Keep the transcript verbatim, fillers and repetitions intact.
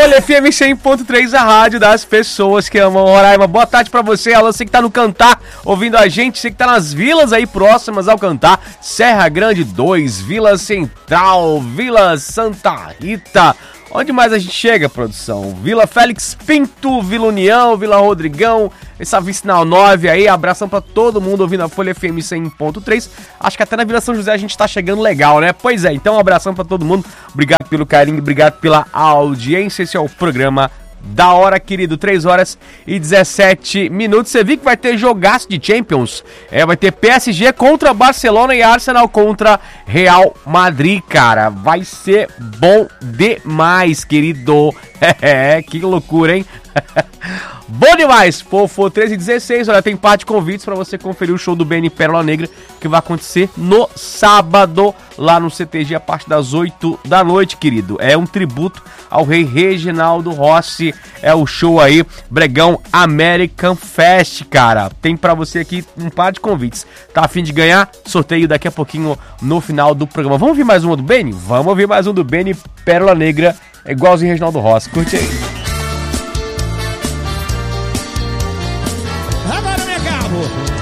Folha F M cem ponto três, a rádio das pessoas que amam Roraima. Boa tarde pra você, alô, você que tá no Cantar ouvindo a gente, você que tá nas vilas aí próximas ao Cantar, Serra Grande dois, Vila Central, Vila Santa Rita. Onde mais a gente chega, produção? Vila Félix Pinto, Vila União, Vila Rodrigão, essa Vicinal nove aí, abração pra todo mundo ouvindo a Folha F M cem ponto três. Acho que até na Vila São José a gente tá chegando legal, né? Pois é, então um abração pra todo mundo, obrigado pelo carinho, obrigado pela audiência, esse é o programa da hora, querido, três horas e dezessete minutos. Você viu que vai ter jogaço de Champions? É, vai ter P S G contra Barcelona e Arsenal contra Real Madrid, cara. Vai ser bom demais, querido. É, que loucura, hein? Bom demais, Fofo treze e dezesseis, olha, tem par de convites pra você conferir o show do Benny Pérola Negra, que vai acontecer no sábado, lá no C T G, a partir das oito da noite, querido. É um tributo ao rei Reginaldo Rossi, é o show aí, Bregão American Fest, cara. Tem pra você aqui um par de convites. Tá a fim de ganhar? Sorteio daqui a pouquinho no final do programa. Vamos ouvir mais um do Benny? Vamos ouvir mais um do Benny Pérola Negra, é igualzinho Reginaldo Rossi, curte aí. Agora, meu carro,